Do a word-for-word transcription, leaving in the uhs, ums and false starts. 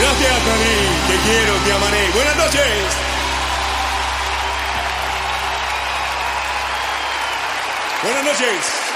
Gracias, Tony. Te quiero, te amaré. Buenas noches. Buenas noches.